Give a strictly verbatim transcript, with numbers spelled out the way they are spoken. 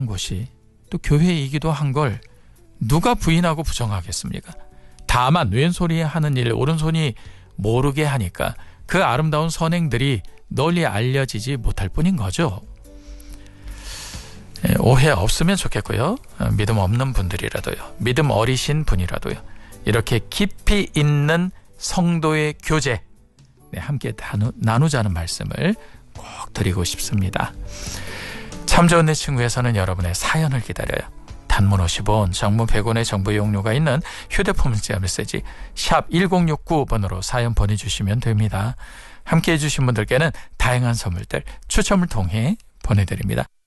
곳이 또 교회이기도 한 걸 누가 부인하고 부정하겠습니까? 다만 왼손이 하는 일 오른손이 모르게 하니까 그 아름다운 선행들이 널리 알려지지 못할 뿐인 거죠. 오해 없으면 좋겠고요. 믿음 없는 분들이라도요. 믿음 어리신 분이라도요. 이렇게 깊이 있는 성도의 교제 함께 나누, 나누자는 말씀을 꼭 드리고 싶습니다. 참 좋은 내 친구에서는 여러분의 사연을 기다려요. 단문 오십 원, 장문 백 원의 정보 이용료가 있는 휴대폰 문자 메시지 샵 일공육구 번으로 사연 보내주시면 됩니다. 함께해 주신 분들께는 다양한 선물들 추첨을 통해 보내드립니다.